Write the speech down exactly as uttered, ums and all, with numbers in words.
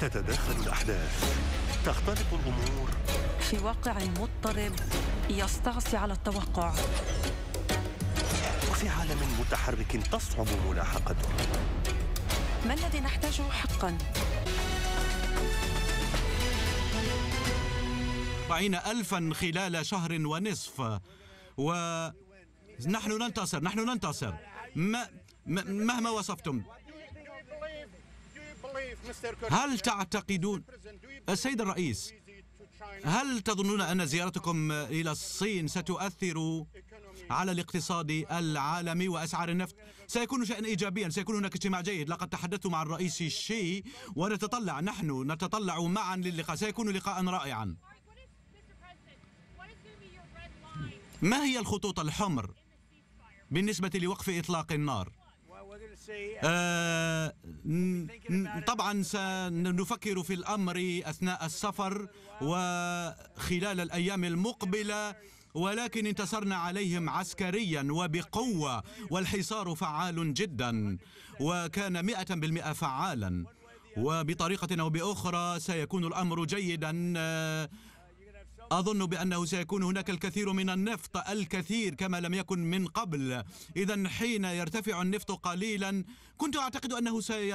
تتداخل الأحداث، تختلط الأمور في واقع مضطرب يستعصي على التوقع، وفي عالم متحرك تصعب ملاحقته. ما الذي نحتاجه حقاً؟ أربعين ألفاً خلال شهر ونصف، ونحن ننتصر، نحن ننتصر ما مهما وصفتم. هل تعتقدون السيد الرئيس، هل تظنون أن زيارتكم إلى الصين ستؤثر على الاقتصاد العالمي وأسعار النفط؟ سيكون شيئا إيجابيا، سيكون هناك اجتماع جيد. لقد تحدثت مع الرئيس الشي ونتطلع، نحن نتطلع معا للقاء، سيكون لقاء رائعا. ما هي الخطوط الحمر بالنسبة لوقف إطلاق النار؟ آه طبعا سنفكر في الأمر أثناء السفر وخلال الأيام المقبلة، ولكن انتصرنا عليهم عسكريا وبقوة، والحصار فعال جدا وكان مئة بالمئة فعالا، وبطريقة أو بأخرى سيكون الأمر جيدا. آه أظن بأنه سيكون هناك الكثير من النفط، الكثير كما لم يكن من قبل. إذن حين يرتفع النفط قليلا كنت أعتقد أنه سي